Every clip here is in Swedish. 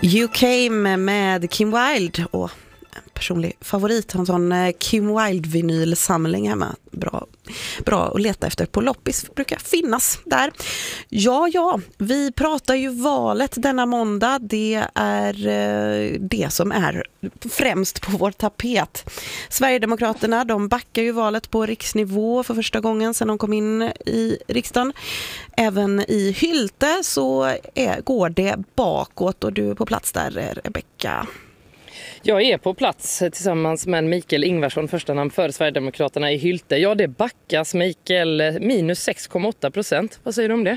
You Came med Kim Wilde och en personlig favorit, en sån Kim Wilde-vinylsamling hemma. Bra att leta efter på loppis, brukar finnas där. Ja, vi pratar ju valet denna måndag. Det är det som är främst på vår tapet. Sverigedemokraterna, de backar ju valet på riksnivå för första gången sedan de kom in i riksdagen. Även i Hylte så går det bakåt och du är på plats där, Rebecka. Jag är på plats tillsammans med Mikael Ingvarsson, första namn för Sverigedemokraterna i Hylte. Ja, det backas, Mikael, minus 6,8%. Vad säger du om det?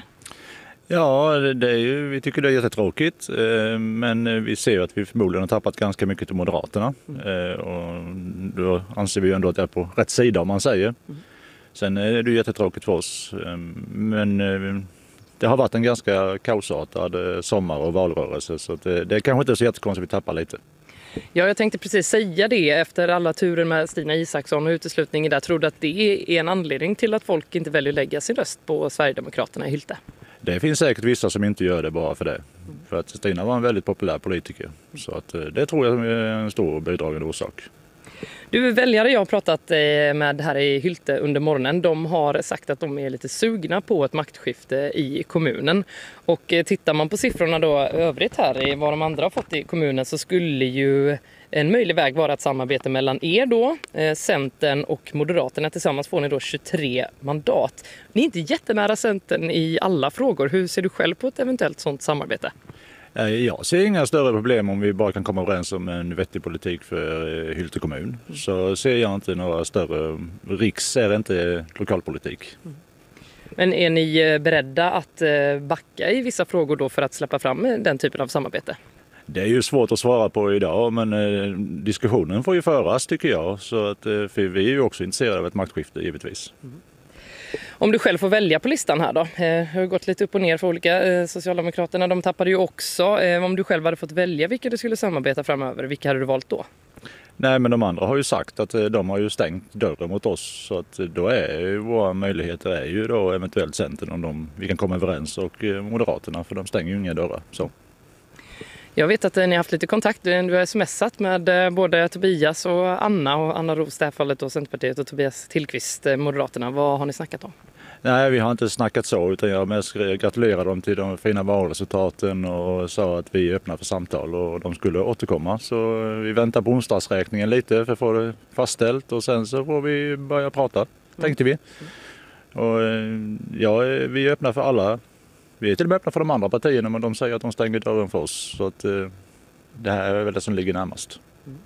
Ja, vi tycker det är jättetråkigt, men vi ser att vi förmodligen har tappat ganska mycket till Moderaterna. Och då anser vi ändå att det är på rätt sida, om man säger. Sen är det jättetråkigt för oss, men det har varit en ganska kaosartad sommar och valrörelse, så det kanske inte är så jättekonstigt att vi tappar lite. Ja, jag tänkte precis säga det efter alla turer med Stina Isaksson och uteslutningen där. Tror du att det är en anledning till att folk inte väljer att lägga sin röst på Sverigedemokraterna i Hylte? Det finns säkert vissa som inte gör det bara för det. För att Stina var en väldigt populär politiker. Så att det tror jag är en stor bidragande orsak. Du, väljare jag har pratat med här i Hylte under morgonen, de har sagt att de är lite sugna på ett maktskifte i kommunen. Och tittar man på siffrorna då övrigt här i vad de andra har fått i kommunen, så skulle ju en möjlig väg vara ett samarbete mellan er då, Centern och Moderaterna. Tillsammans får ni då 23 mandat. Ni är inte jättenära Centern i alla frågor. Hur ser du själv på ett eventuellt sådant samarbete? Jag ser inga större problem om vi bara kan komma överens om en vettig politik för Hylte kommun. Så ser jag inte några större. Riks är inte lokalpolitik. Men är ni beredda att backa i vissa frågor då för att släppa fram den typen av samarbete? Det är ju svårt att svara på idag, men diskussionen får ju föras, tycker jag. Så att, för vi är ju också intresserade av ett maktskifte, givetvis. Om du själv får välja på listan här då, det har gått lite upp och ner för olika. Socialdemokraterna, de tappade ju också. Om du själv hade fått välja vilka du skulle samarbeta framöver, vilka hade du valt då? Nej, men de andra har ju sagt att de har ju stängt dörren mot oss, så att då är ju våra möjligheter är ju då eventuellt Centern om vi kan komma överens, och Moderaterna, för de stänger ju inga dörrar. Så. Jag vet att ni har haft lite kontakt. Du har smsat med både Tobias och Anna Ros, det här fallet då Centerpartiet, och Tobias Tillqvist, Moderaterna. Vad har ni snackat om? Nej, vi har inte snackat så, utan jag mest gratulerade dem till de fina valresultaten och sa att vi är öppna för samtal och de skulle återkomma. Så vi väntar på onsdagsräkningen lite för att få det fastställt, och sen så får vi börja prata, tänkte vi. Och vi är öppna för alla. Vi är till och med öppna för de andra partierna, men de säger att de stänger dörren för oss. Så att det här är väl det som ligger närmast.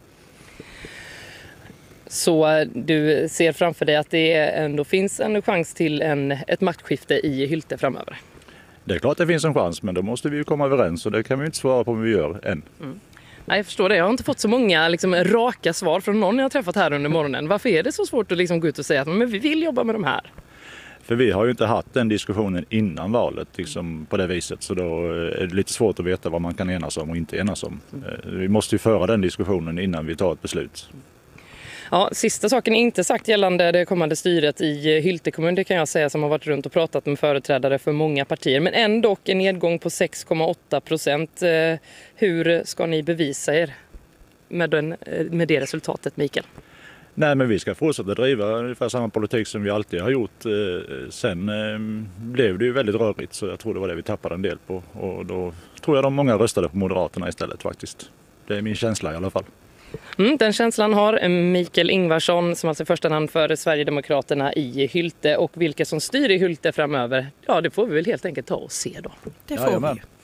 Så du ser framför dig att det ändå finns en chans till ett maktskifte i Hylte framöver? Det är klart att det finns en chans, men då måste vi ju komma överens, och det kan vi inte svara på om vi gör än. Nej, jag förstår det. Jag har inte fått så många raka svar från någon jag har träffat här under morgonen. Varför är det så svårt att gå ut och säga att men vi vill jobba med de här? För vi har ju inte haft den diskussionen innan valet på det viset, så då är det lite svårt att veta vad man kan enas om och inte enas om. Vi måste ju föra den diskussionen innan vi tar ett beslut. Ja, sista saken är inte sagt gällande det kommande styret i Hylte kommun, det kan jag säga som har varit runt och pratat med företrädare för många partier. Men ändå en nedgång på 6,8%. Hur ska ni bevisa er med det resultatet, Mikael? Nej, men vi ska fortsätta driva ungefär samma politik som vi alltid har gjort. Sen blev det ju väldigt rörigt, så jag tror det var det vi tappade en del på. Och då tror jag många röstade på Moderaterna istället faktiskt. Det är min känsla i alla fall. Den känslan har Mikael Ingvarsson, som alltså är första namn för Sverigedemokraterna i Hylte. Och vilka som styr i Hylte framöver, ja, det får vi väl helt enkelt ta och se då. Det får vi.